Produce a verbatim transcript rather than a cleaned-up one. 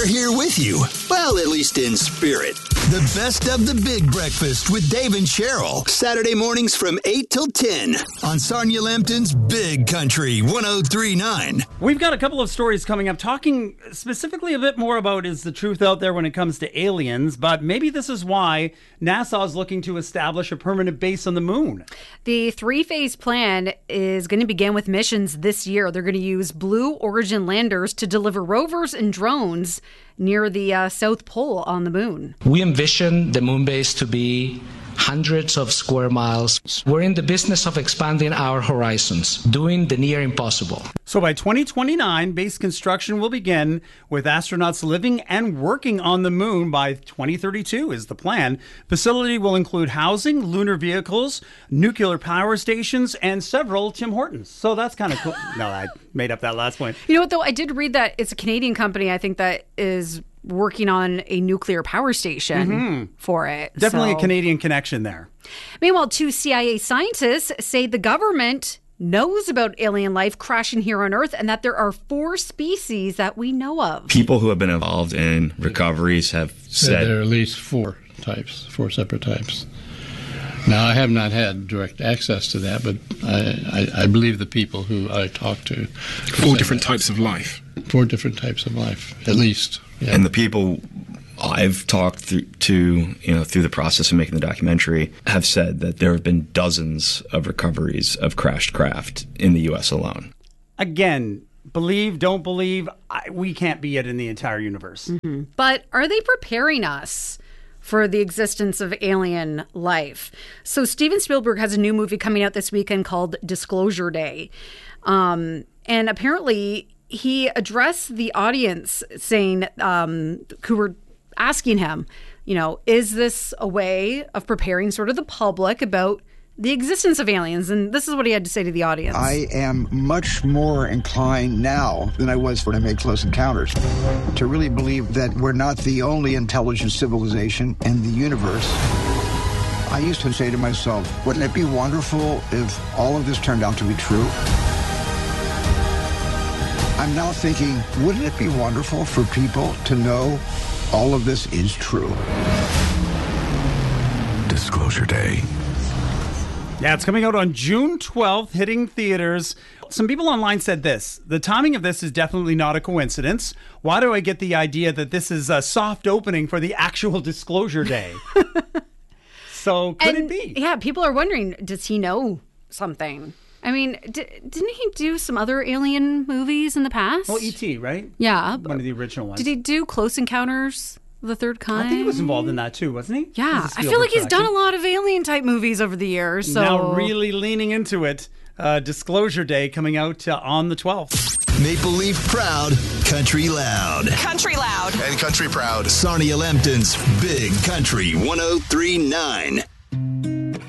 We're here with you. Well, at least in spirit. The best of the Big Breakfast with Dave and Cheryl. Saturday mornings from eight till ten on Sarnia Lambton's Big Country one oh three point nine. We've got a couple of stories coming up talking specifically a bit more about is the truth out there when it comes to aliens, but maybe this is why NASA is looking to establish a permanent base on the moon. The three-phase plan is going to begin with missions this year. They're going to use Blue Origin landers to deliver rovers and drones near the uh, South Pole on the moon. We envision the moon base to be hundreds of square miles. We're in the business of expanding our horizons, doing the near impossible. So by twenty twenty-nine, base construction will begin with astronauts living and working on the moon by twenty thirty-two is the plan. Facility will include housing, lunar vehicles, nuclear power stations, and several Tim Hortons. So that's kind of cool. No, I made up that last point. You know what, though? I did read that it's a Canadian company, I think, that is working on a nuclear power station mm-hmm. for it. Definitely so. a Canadian connection there. Meanwhile, two C I A scientists say the government knows about alien life crashing here on Earth and that there are four species that we know of. People who have been involved in recoveries have said there are at least four types, four separate types. Now, I have not had direct access to that, but I, I, I believe the people who I talked to. Four different that. types of life. Four different types of life, at least. Yeah. And the people I've talked through, to, you know, through the process of making the documentary have said that there have been dozens of recoveries of crashed craft in the U S alone. Again, believe, don't believe, I, we can't be it in the entire universe. Mm-hmm. But are they preparing us for the existence of alien life? So Steven Spielberg has a new movie coming out this weekend called Disclosure Day. Um, and apparently he addressed the audience saying, um, who were asking him, you know, is this a way of preparing sort of the public about the existence of aliens? And this is what he had to say to the audience. I am much more inclined now than I was when I made Close Encounters to really believe that we're not the only intelligent civilization in the universe. I used to say to myself, wouldn't it be wonderful if all of this turned out to be true? I'm now thinking, wouldn't it be wonderful for people to know all of this is true? Disclosure Day. Yeah, it's coming out on June twelfth, hitting theaters. Some people online said this: the timing of this is definitely not a coincidence. Why do I get the idea that this is a soft opening for the actual Disclosure Day? So could and, it be? Yeah, people are wondering, does he know something? I mean, d- didn't he do some other alien movies in the past? Well, E T, right? Yeah. One of the original ones. Did he do Close Encounters of the Third Kind? I think he was involved in that too, wasn't he? Yeah. I feel like he's done a lot of alien-type movies over the years. So. Now really leaning into it. Uh, Disclosure Day coming out uh, on the twelfth. Maple Leaf proud, country loud. Country loud. And country proud. Sarnia Lambton's Big Country one oh three point nine.